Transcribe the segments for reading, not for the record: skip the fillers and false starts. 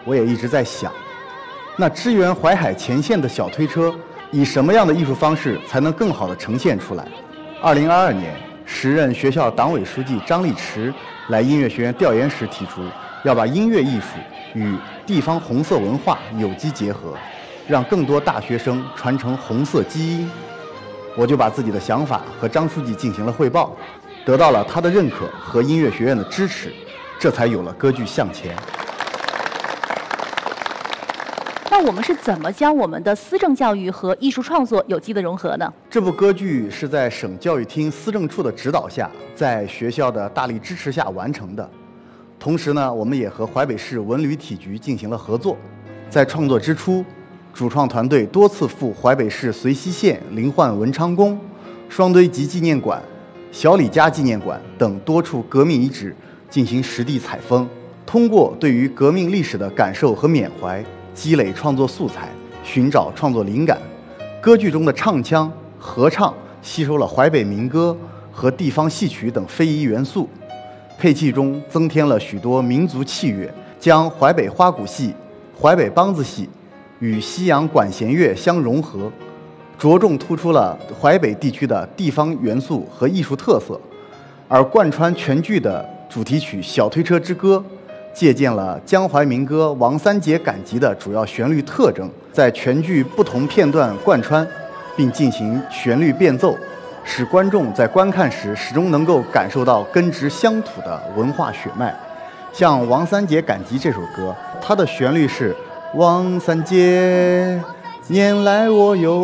我也一直在想，那支援淮海前线的小推车，以什么样的艺术方式才能更好地呈现出来？2022年，时任学校党委书记张立池来音乐学院调研时提出，要把音乐艺术与地方红色文化有机结合，让更多大学生传承红色基因。我就把自己的想法和张书记进行了汇报，得到了他的认可和音乐学院的支持，这才有了歌剧向前。 那我们是怎么将我们的思政教育和艺术创作有机的融合呢？ 这部歌剧是在省教育厅思政处的指导下，在学校的大力支持下完成的。同时呢，我们也和淮北市文旅体局进行了合作。在创作之初，主创团队多次赴淮北市遂溪县临焕文昌宫、双堆集纪念馆、小李家纪念馆等多处革命遗址进行实地采风，通过对于革命历史的感受和缅怀，积累创作素材，寻找创作灵感。歌剧中的唱腔、合唱吸收了淮北民歌和地方戏曲等非遗元素，配器中增添了许多民族器乐，将淮北花鼓戏、淮北梆子戏与西洋管弦乐相融合，着重突出了淮北地区的地方元素和艺术特色。而贯穿全剧的主题曲《小推车之歌》借鉴了江淮民歌《王三姐赶集》的主要旋律特征，在全剧不同片段贯穿，并进行旋律变奏，使观众在观看时始终能够感受到根植乡土的文化血脉。像《王三姐赶集》这首歌，它的旋律是王三姐，年来我有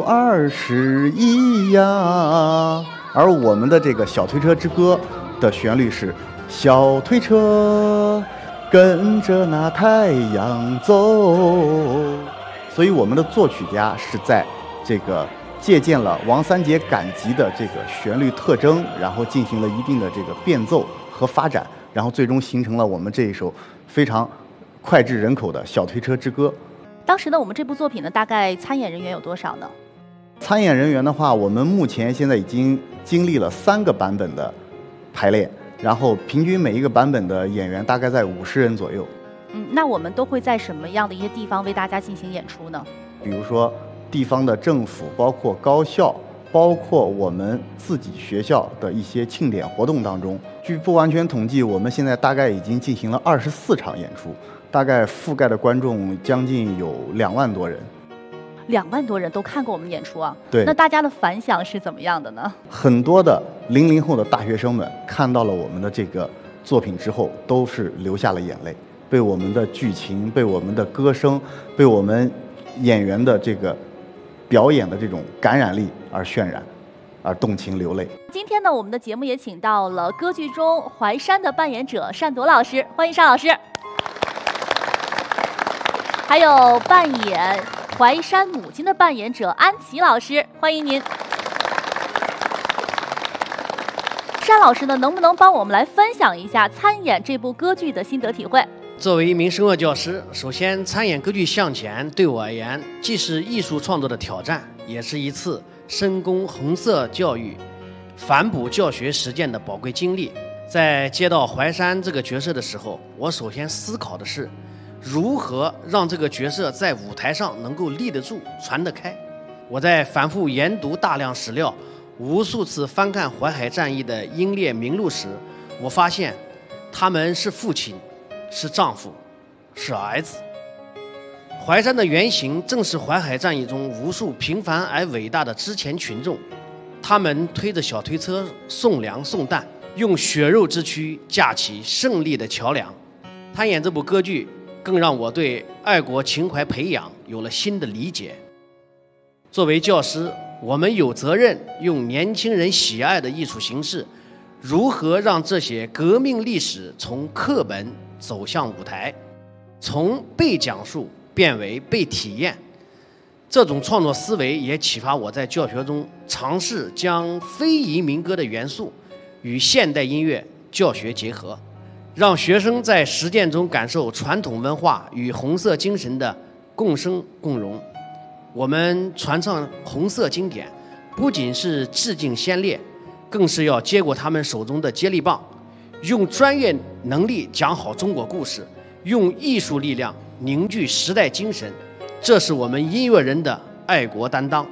21呀，而我们的这个小推车之歌的旋律是小推车跟着那太阳走。所以我们的作曲家是在这个借鉴了王三姐赶集的这个旋律特征，然后进行了一定的这个变奏和发展，然后最终形成了我们这一首非常脍炙人口的小推车之歌。 当时呢，我们这部作品呢，大概参演人员有多少呢？ 参演人员的话，我们目前现在已经经历了3个版本的排练，然后平均每一个版本的演员大概在50人左右。 那我们都会在什么样的一些地方为大家进行演出呢？ 比如说地方的政府，包括高校，包括我们自己学校的一些庆典活动当中。据不完全统计，我们现在大概已经进行了24场演出，大概覆盖的观众将近有2万多人。 2万多人都看过我们演出啊？ 对。 那大家的反响是怎么样的呢？ 很多的00后的大学生们看到了我们的这个作品之后，都是流下了眼泪，被我们的剧情、被我们的歌声、被我们演员的这个表演的这种感染力而渲染，而动情流泪。 今天呢，我们的节目也请到了歌剧中淮山的扮演者单铎老师，欢迎单老师。还有扮演淮山母亲的扮演者安琪老师，欢迎您。单老师呢，能不能帮我们来分享一下参演这部歌剧的心得体会？ 作为一名声乐教师，首先参演歌剧《向前》对我而言，既是艺术创作的挑战，也是一次深攻红色教育、反哺教学实践的宝贵经历。在接到淮山这个角色的时候，我首先思考的是如何让这个角色在舞台上能够立得住、传得开。我在反复研读大量史料，无数次翻看淮海战役的英烈名录时，我发现他们是父亲，是丈夫，是儿子。淮山的原型正是淮海战役中无数平凡而伟大的支前群众，他们推着小推车送粮送弹，用血肉之躯架起胜利的桥梁。参演这部歌剧，更让我对爱国情怀培养有了新的理解。作为教师，我们有责任用年轻人喜爱的艺术形式，如何让这些革命历史从课本走向舞台，从被讲述变为被体验。这种创作思维也启发我在教学中尝试将非遗民歌的元素与现代音乐教学结合，让学生在实践中感受传统文化与红色精神的共生共荣。我们传唱红色经典，不仅是致敬先烈，更是要接过他们手中的接力棒，用专业能力讲好中国故事，用艺术力量凝聚时代精神，这是我们音乐人的爱国担当。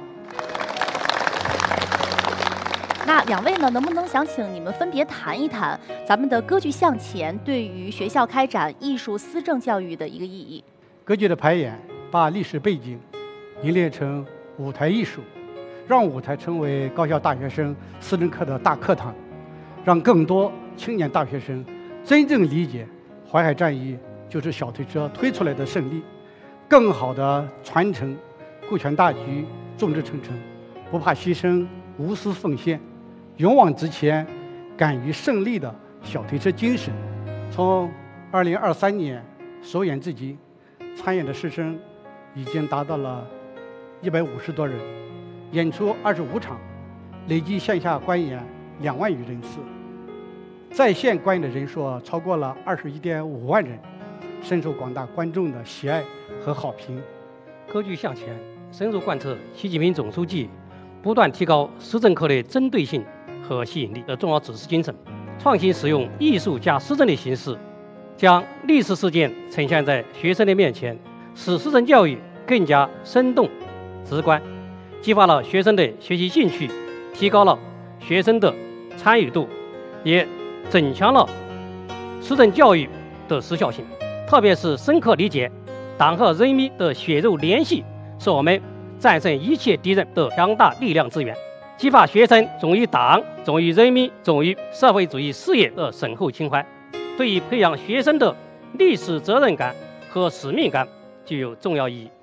那两位呢，能不能想请你们分别谈一谈咱们的歌剧向前对于学校开展艺术思政教育的一个意义？ 歌剧的排演把历史背景凝练成舞台艺术，让舞台成为高校大学生思政课的大课堂，让更多青年大学生真正理解淮海战役就是小推车推出来的胜利，更好地传承顾全大局、众志成城、不怕牺牲、无私奉献、勇往直前、敢于胜利的小推车精神。从2023年首演至今，参演的师生已经达到了150多人，演出25场，累计线下观演2万余人次，在线观演的人数超过了21.5万人，深受广大观众的喜爱和好评。 歌剧向前深入贯彻习近平总书记不断提高思政课的针对性和吸引力的重要指示精神，创新使用艺术加思政的形式，将历史事件呈现在学生的面前，使思政教育更加生动直观，激发了学生的学习兴趣，提高了学生的参与度，也增强了思政教育的时效性。特别是深刻理解党和人民的血肉联系是我们战胜一切敌人的强大力量资源，激发学生忠于党、忠于人民、忠于社会主义事业的深厚情怀，对于培养学生的历史责任感和使命感具有重要意义。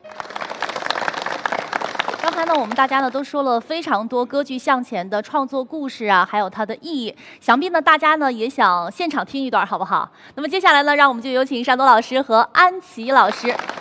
刚才呢，我们大家呢都说了非常多歌剧向前的创作故事啊，还有它的意义。想必呢，大家呢也想现场听一段，好不好？那么接下来呢，让我们就有请单东老师和安琪老师。